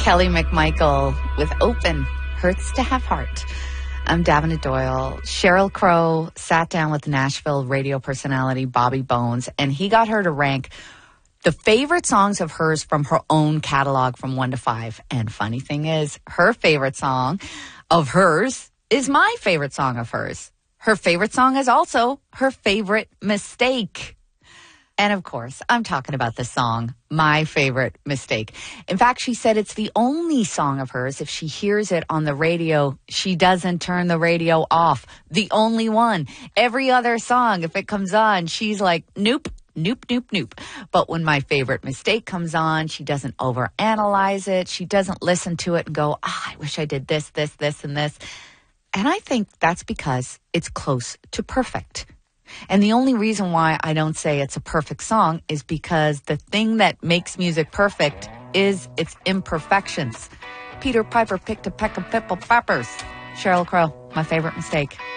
Kelly McMichael with Open, Hurts to Have Heart. I'm Davina Doyle. Sheryl Crow sat down with Nashville radio personality Bobby Bones, and he got her to rank the favorite songs of hers from her own catalog from 1 to 5. And funny thing is, her favorite song of hers is my favorite song of hers. Her favorite song is also her favorite mistake. And of course, I'm talking about the song, My Favorite Mistake. In fact, she said it's the only song of hers, if she hears it on the radio, she doesn't turn the radio off. The only one. Every other song, if it comes on, she's like, nope, nope, nope, nope. But when My Favorite Mistake comes on, she doesn't overanalyze it. She doesn't listen to it and go, I wish I did this, this, this, and this. And I think that's because it's close to perfect. And the only reason why I don't say it's a perfect song is because the thing that makes music perfect is its imperfections. Peter Piper picked a peck of pimple peppers. Sheryl Crow, My Favorite Mistake.